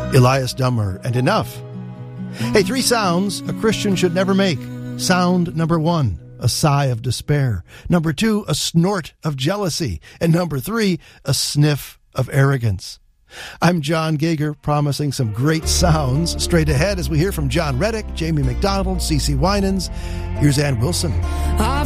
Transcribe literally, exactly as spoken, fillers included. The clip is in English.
Elias Dummer, and Enough. Hey, three sounds a Christian should never make. Sound number one, a sigh of despair. Number two, a snort of jealousy. And number three, a sniff of arrogance. I'm John Gager, promising some great sounds straight ahead as we hear from John Reddick, Jamie McDonald, CeCe Winans. Here's Ann Wilson. I've